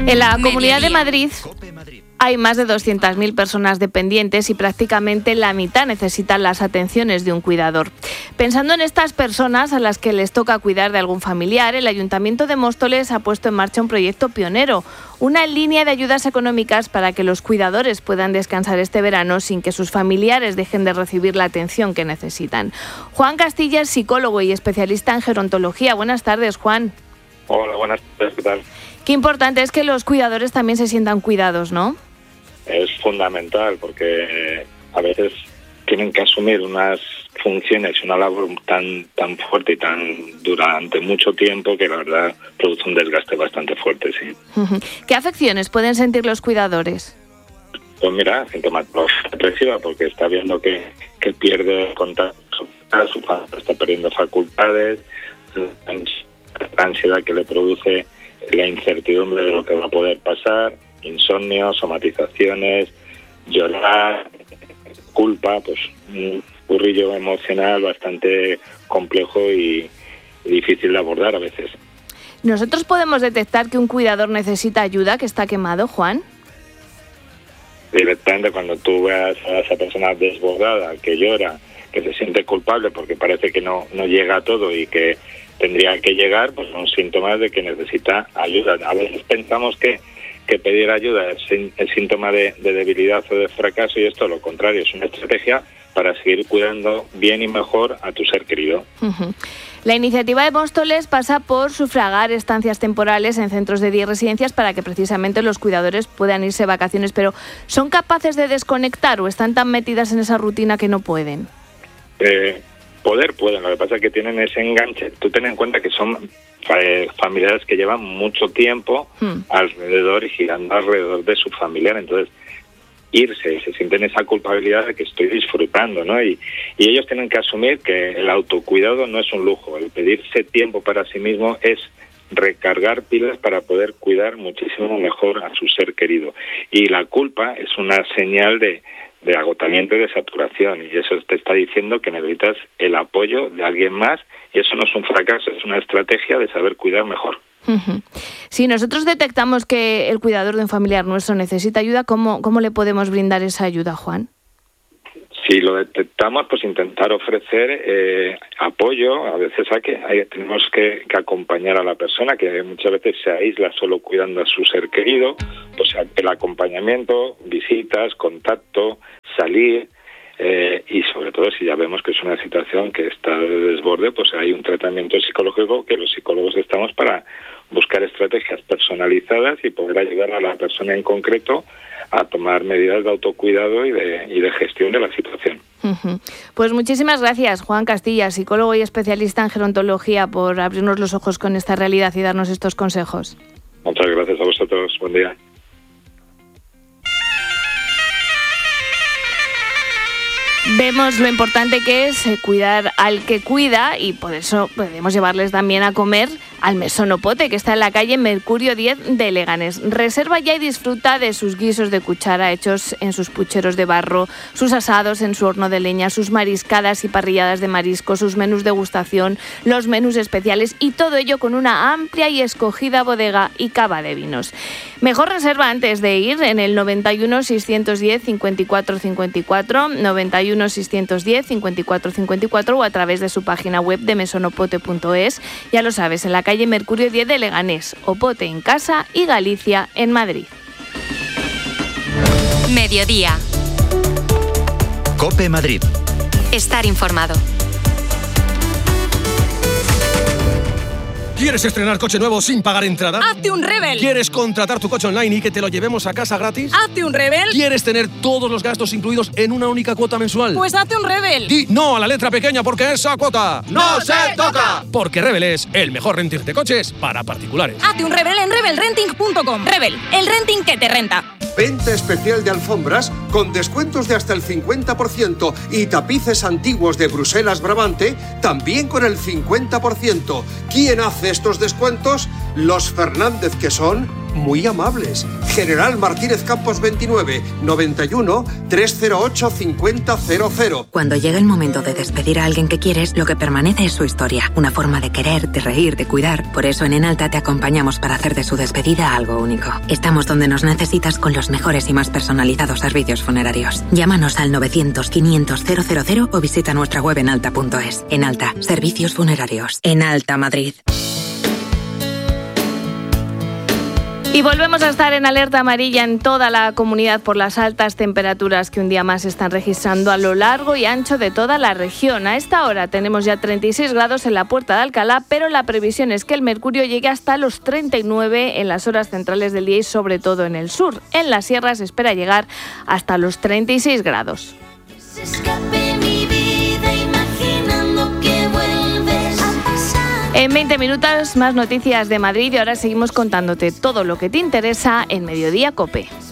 En la Comunidad de Madrid hay más de 200.000 personas dependientes y prácticamente la mitad necesitan las atenciones de un cuidador. Pensando en estas personas a las que les toca cuidar de algún familiar, el Ayuntamiento de Móstoles ha puesto en marcha un proyecto pionero, una línea de ayudas económicas para que los cuidadores puedan descansar este verano sin que sus familiares dejen de recibir la atención que necesitan. Juan Castilla es psicólogo y especialista en gerontología. Buenas tardes, Juan. Hola, buenas tardes, ¿qué tal? Qué importante es que los cuidadores también se sientan cuidados, ¿no? Es fundamental porque a veces tienen que asumir unas funciones y una labor tan fuerte y tan durante mucho tiempo que la verdad produce un desgaste bastante fuerte, sí. ¿Qué afecciones pueden sentir los cuidadores? Pues mira, sintomatología depresiva, porque está viendo que pierde contacto, su familia está perdiendo facultades, la ansiedad que le produce la incertidumbre de lo que va a poder pasar, insomnio, somatizaciones, llorar, culpa, pues un currillo emocional bastante complejo y difícil de abordar a veces. ¿Nosotros podemos detectar que un cuidador necesita ayuda, que está quemado, Juan? Directamente cuando tú veas a esa persona desbordada, que llora, que se siente culpable porque parece que no llega a todo y que tendría que llegar, pues son síntomas de que necesita ayuda. A veces pensamos que pedir ayuda es síntoma de debilidad o de fracaso, y esto lo contrario, es una estrategia para seguir cuidando bien y mejor a tu ser querido. La iniciativa de Móstoles pasa por sufragar estancias temporales en centros de día y residencias para que precisamente los cuidadores puedan irse de vacaciones, pero ¿son capaces de desconectar o están tan metidas en esa rutina que no pueden? Pueden, lo que pasa es que tienen ese enganche. Tú ten en cuenta que son familiares que llevan mucho tiempo alrededor y girando alrededor de su familiar, entonces irse y se sienten esa culpabilidad de que estoy disfrutando, ¿no? Y ellos tienen que asumir que el autocuidado no es un lujo, el pedirse tiempo para sí mismo es recargar pilas para poder cuidar muchísimo mejor a su ser querido. Y la culpa es una señal de agotamiento y de saturación, y eso te está diciendo que necesitas el apoyo de alguien más, y eso no es un fracaso, es una estrategia de saber cuidar mejor. Si nosotros detectamos que el cuidador de un familiar nuestro necesita ayuda, ¿cómo le podemos brindar esa ayuda, Juan? Si lo detectamos, pues intentar ofrecer apoyo. A veces tenemos que acompañar a la persona, que muchas veces se aísla solo cuidando a su ser querido. Pues el acompañamiento, visitas, contacto, salir, y sobre todo si ya vemos que es una situación que está de desborde, pues hay un tratamiento psicológico que los psicólogos estamos para buscar estrategias personalizadas y poder ayudar a la persona en concreto a tomar medidas de autocuidado y de gestión de la situación. Pues muchísimas gracias, Juan Castilla, psicólogo y especialista en gerontología, por abrirnos los ojos con esta realidad y darnos estos consejos. Muchas gracias a vosotros. Buen día. Vemos lo importante que es cuidar al que cuida, y por eso podemos llevarles también a comer al Mesón Opote, que está en la calle Mercurio 10 de Leganés. Reserva ya y disfruta de sus guisos de cuchara hechos en sus pucheros de barro, sus asados en su horno de leña, sus mariscadas y parrilladas de marisco, sus menús degustación, los menús especiales, y todo ello con una amplia y escogida bodega y cava de vinos. Mejor reserva antes de ir en el 91 610 54 54, 91 610 54 54 o a través de su página web de mesonopote.es. Ya lo sabes, en la calle Mercurio 10 de Leganés, Opote en casa y Galicia en Madrid. Mediodía. COPE Madrid. Estar informado. ¿Quieres estrenar coche nuevo sin pagar entrada? ¡Hazte un Rebel! ¿Quieres contratar tu coche online y que te lo llevemos a casa gratis? ¡Hazte un Rebel! ¿Quieres tener todos los gastos incluidos en una única cuota mensual? Pues hazte un Rebel. Di no a la letra pequeña, porque esa cuota ¡no se toca! Porque Rebel es el mejor renting de coches para particulares. Hazte un Rebel en rebelrenting.com. Rebel, el renting que te renta. Venta especial de alfombras con descuentos de hasta el 50% y tapices antiguos de Bruselas Brabante también con el 50%. ¿Quién hace estos descuentos? Los Fernández, que son muy amables. General Martínez Campos 29, 91 308 5000. Cuando llega el momento de despedir a alguien que quieres, lo que permanece es su historia. Una forma de querer, de reír, de cuidar. Por eso en Enalta te acompañamos para hacer de su despedida algo único. Estamos donde nos necesitas con los mejores y más personalizados servicios funerarios. Llámanos al 900-500-000 o visita nuestra web enalta.es. Enalta, servicios funerarios. Enalta Madrid. Y volvemos a estar en alerta amarilla en toda la comunidad por las altas temperaturas que un día más se están registrando a lo largo y ancho de toda la región. A esta hora tenemos ya 36 grados en la Puerta de Alcalá, pero la previsión es que el mercurio llegue hasta los 39 en las horas centrales del día y sobre todo en el sur. En la sierra se espera llegar hasta los 36 grados. En 20 minutos más noticias de Madrid y ahora seguimos contándote todo lo que te interesa en Mediodía COPE.